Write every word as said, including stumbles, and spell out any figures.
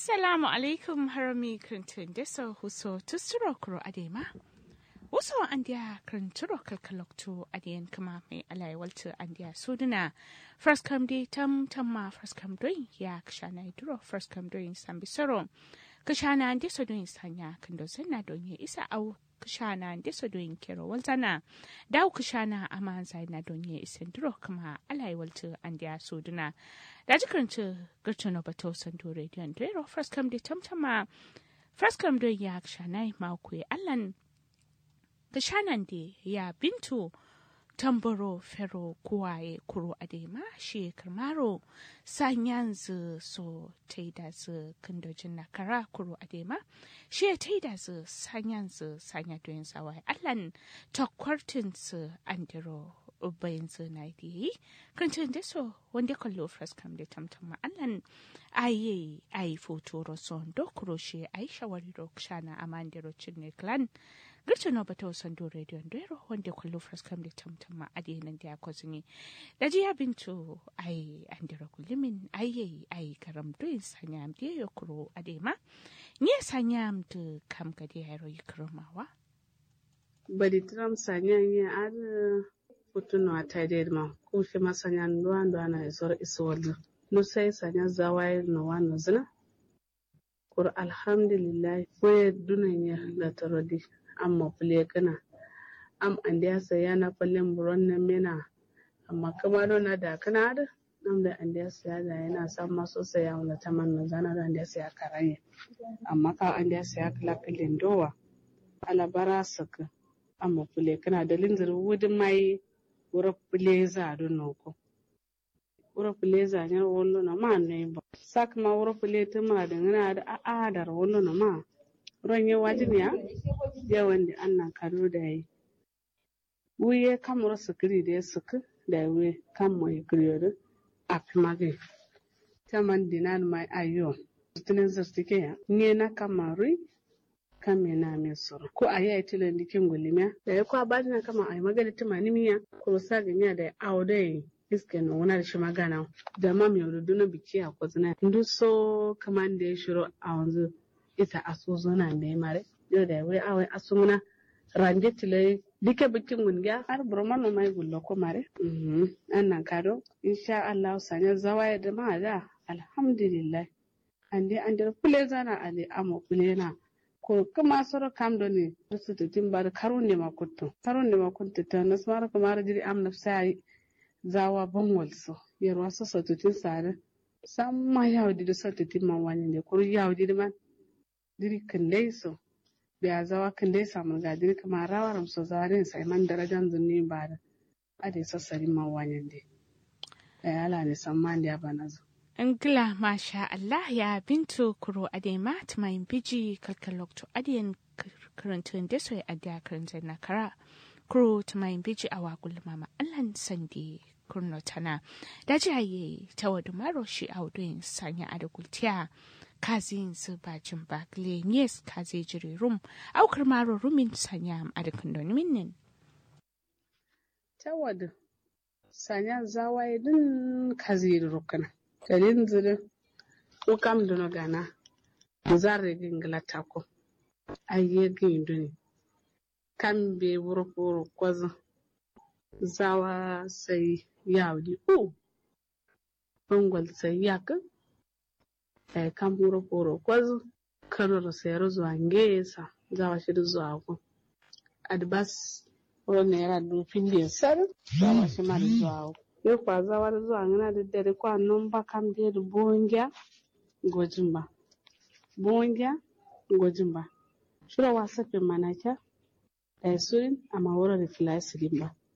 Assalamu alaikum harami krintun deso huso tusturo kuro adema. Wasu andiya krinturo kalkalokto adiyan kama mai alai waltu andiya suduna. First come day tam tamma first come doing ya kashana iduro first come doing sambisoro. Kashana andeso doing sanya kandozena donye isa au kashana andeso doing kero waltana. Dau kashana amanza na donye isenduro kama alai waltu andiya suduna. Da jikaranta gartano bato santo radio and dero first come day tamtama first come doing ya kashana maukwe allan kashanan de ya bintu tambaro fero kuwaye kuro adema shi karmaro sanyan zu so taida zu kandojin nakara kuro adema shi taida zu sanyan zu sanya doyin sawai allan takwartin su andiro bayan zu na di kantin da so wanda kallo first come da tamtama allan aye ayi foto roson dokuro shi ayi shawari rokshana amandiro chinne clan Girce no bato sando radio ndero wanda kwallo fraskam da tamtama adinan da kwazini da ji ya bintu ai andira kulimin ai ai karam doin sanyam da yokro adema ni sanyam to kam ga da yaro yikramawa badi tram sanyam ya ar putuno atade ma ko shi masanyan ndo ando ana isor iswal no sai sanya zawai no wano zina kur alhamdulillah ko dunanya la tarodi amma fule kana am andiya saya na fallen buron nan mena amma kuma don da kana da nan da andiya saya da yana san maso saya wala taman nan zana da andiya saya karanye amma ka andiya saya kala kalin dowa alabara saka amma fule kana da linzir wudin mai wura fule za don noko wura fule za ne wallo na ma ne ba sak ma wura fule tuma da ngana da a da wallo na ma ronye wajiniya yawan da annan karo da yi wuye kamar sukiri da ya suku da wuye kamar ya kiriyorin a fi magai ta man dinan mai ayo tunan zartike ya nye na kamari kame na mai suru ko a yi aitilan dikin gulimiya da ya kwa bada na kama a yi magana ta manimiya ko sa ganya da ya awo da yi iske na wuna da shi magana da ma mai rudu na biki a kwazina ndu so kaman da ya shiro a wanzu ita asusu na mai mare yau da wai awai asumuna ranje tile dike bikin gungiya har burma no mai gullo ko mare mhm annan kado insha Allah sanya zawaya da ma da alhamdulillah ande ande kule zana ale amo kule na ko kuma soro kam do ne su tutin bar karun ne makutto karun ne makutto ta nasmar kamar jiri am nafsai zawa bangwal so yarwa so so tutin sare samma yawdi do so tutin man wani ne ko yawdi man diri kandai so da zawa kandai samu ga diri kamar rawar so zarin sai man darajan zunni ba da ade sassari man wanyan dai da ala ne samman da bana zo Angla masha Allah ya bintu kuro adema tumayin biji kalkalokto adiyan karantun da soy adiya karantun na kara kuro tumayin biji a wagul mama Allah sandi kurno tana da jaye tawadu maro shi audoyin sanya adagultiya kazin su bajin bakle yes kaze jiri rum aukar maro rumin sanya a da kundin minnin tawad sanya zawaye din kaze rukana kalin zire ko kam dono gana zarre gingla tako aye ginduni kan be wuro wuro kwazo zawa sai yawdi o bangol sai yakin e kamburo poro kwazu kanoro sero zuwa ngesa zawa shiru zuwa ko adbas ro nera du pindi sar zawa shi ma zuwa yo kwa zawa zuwa ngana da dare kwa nomba kam de bonja gojimba bonja gojimba shura wasa pe manaka da surin ama wora reflex limba